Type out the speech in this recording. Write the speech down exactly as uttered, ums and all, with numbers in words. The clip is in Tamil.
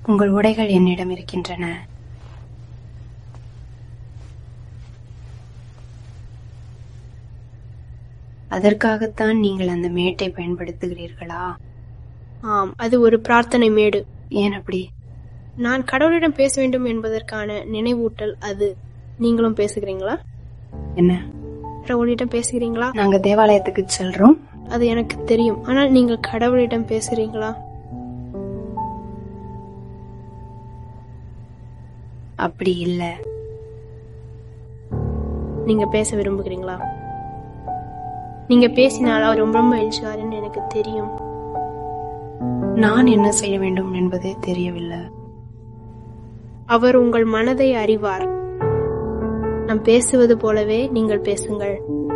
உங்கள் உடைகள் என்னிடம் இருக்கின்றன. அதற்காகத்தான் நீங்கள் அந்த மேட்டை பயன்படுத்துகிறீர்களா? ஆம், அது ஒரு பிரார்த்தனை மேடு. ஏன் அப்படி? நான் கடவுளிடம் பேச வேண்டும் என்பதற்கான நினைவூட்டல் அது. நீங்களும் பேசுகிறீங்களா? என்ன? கடவுளிடம் பேசுகிறீங்களா? நாங்க தேவாலயத்துக்கு செல்றோம். அது எனக்கு தெரியும். ஆனால் நீங்கள் கடவுளிடம் பேசுறீங்களா? அப்படி இல்ல. நீங்க பேச விரும்புகிறீங்களா? நீங்க பேசினால் அவர் ரொம்ப ரொம்ப எழுச்சுவாருன்னு எனக்கு தெரியும். நான் என்ன செய்ய வேண்டும் என்பதே தெரியவில்லை. அவர் உங்கள் மனதை அறிவார். நாம் பேசுவது போலவே நீங்கள் பேசுங்கள்.